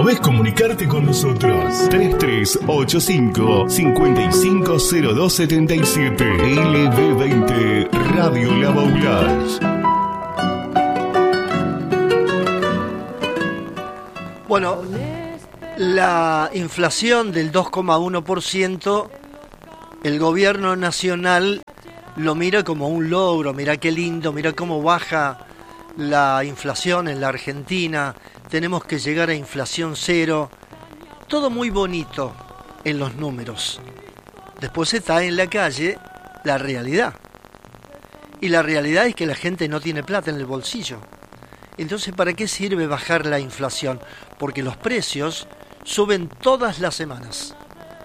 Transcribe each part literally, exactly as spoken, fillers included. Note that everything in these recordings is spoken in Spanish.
podés comunicarte con nosotros. tres tres ocho cinco, cinco cinco cero dos siete siete. L B veinte Radio La Baulage. Bueno, la inflación del dos coma uno por ciento, el gobierno nacional lo mira como un logro. Mirá qué lindo, mirá cómo baja la inflación en la Argentina, tenemos que llegar a inflación cero. Todo muy bonito en los números. Después está en la calle la realidad. Y la realidad es que la gente no tiene plata en el bolsillo. Entonces, ¿para qué sirve bajar la inflación? Porque los precios suben todas las semanas.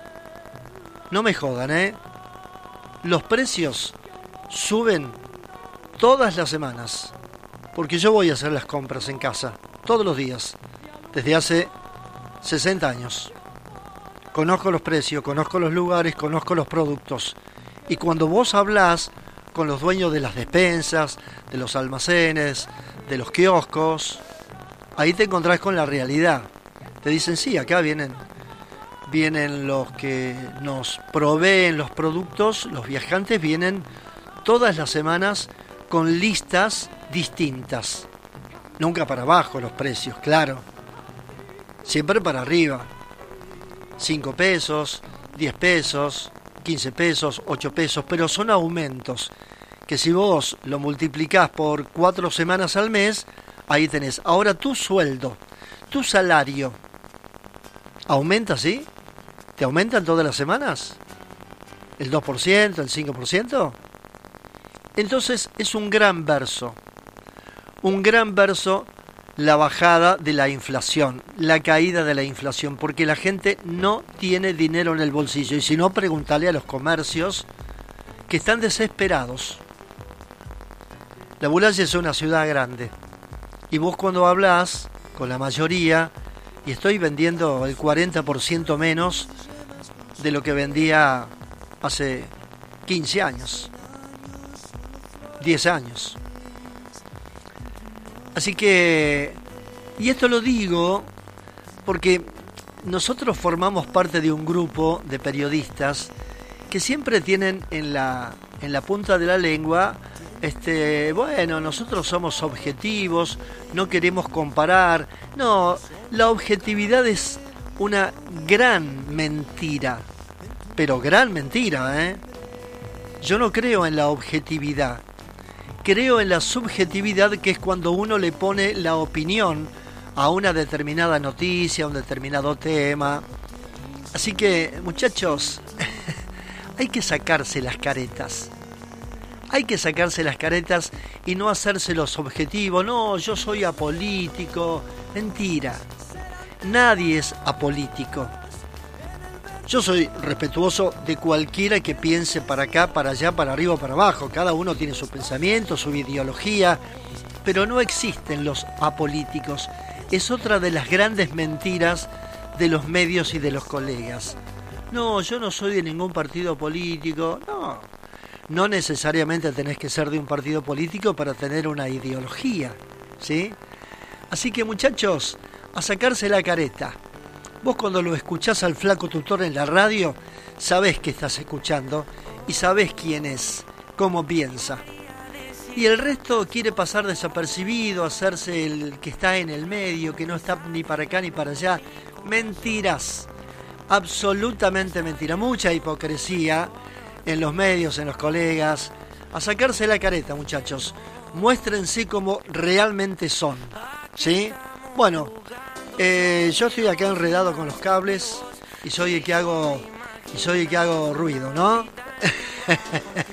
No me jodan, ¿eh? Los precios suben todas las semanas. Porque yo voy a hacer las compras en casa todos los días, desde hace sesenta años. Conozco los precios, conozco los lugares, conozco los productos. Y cuando vos hablás con los dueños de las despensas, de los almacenes, de los kioscos, ahí te encontrás con la realidad. Te dicen, sí, acá vienen, vienen los que nos proveen los productos, los viajantes vienen todas las semanas con listas distintas. Nunca para abajo los precios, claro. Siempre para arriba. cinco pesos, diez pesos, quince pesos, ocho pesos, pero son aumentos que si vos lo multiplicás por cuatro semanas al mes, ahí tenés. Ahora tu sueldo, tu salario, ¿aumenta, sí? ¿Te aumentan todas las semanas? ¿El dos por ciento, el cinco por ciento? Entonces es un gran verso. Un gran verso la bajada de la inflación, la caída de la inflación, porque la gente no tiene dinero en el bolsillo. Y si no, preguntale a los comercios que están desesperados. La Baulage es una ciudad grande. Y vos cuando hablás con la mayoría, y estoy vendiendo el cuarenta por ciento menos de lo que vendía hace quince años, diez años. Así que, y esto lo digo porque nosotros formamos parte de un grupo de periodistas que siempre tienen en la, en la punta de la lengua, este, bueno, nosotros somos objetivos, no queremos comparar. No, la objetividad es una gran mentira, pero gran mentira, ¿eh? Yo no creo en la objetividad. Creo en la subjetividad, que es cuando uno le pone la opinión a una determinada noticia, a un determinado tema. Así que, muchachos, hay que sacarse las caretas. Hay que sacarse las caretas y no hacerse los objetivos. No, yo soy apolítico. Mentira. Nadie es apolítico. Yo soy respetuoso de cualquiera que piense para acá, para allá, para arriba o para abajo. Cada uno tiene su pensamiento, su ideología, pero no existen los apolíticos. Es otra de las grandes mentiras de los medios y de los colegas. No, yo no soy de ningún partido político. No, no necesariamente tenés que ser de un partido político para tener una ideología, ¿sí? Así que, muchachos, a sacarse la careta. Vos cuando lo escuchás al flaco tutor en la radio, sabés que estás escuchando y sabés quién es, cómo piensa. Y el resto quiere pasar desapercibido, hacerse el que está en el medio, que no está ni para acá ni para allá. Mentiras, absolutamente mentira. Mucha hipocresía en los medios, en los colegas. A sacarse la careta, muchachos. Muéstrense como realmente son, ¿sí? Bueno, Eh, yo estoy acá enredado con los cables y soy el que hago y soy el que hago ruido, ¿no?